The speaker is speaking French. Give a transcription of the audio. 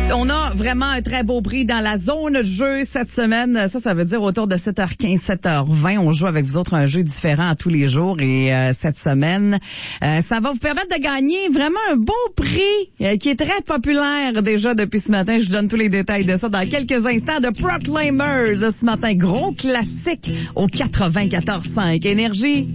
On a vraiment un très beau prix dans la zone jeu cette semaine. Ça veut dire autour de 7h15, 7h20. On joue avec vous autres un jeu différent à tous les jours. Et cette semaine, ça va vous permettre de gagner vraiment un beau prix qui est très populaire déjà depuis ce matin. Je vous donne tous les détails de ça dans quelques instants. De Proclaimers ce matin. Gros classique au 94.5 Énergie.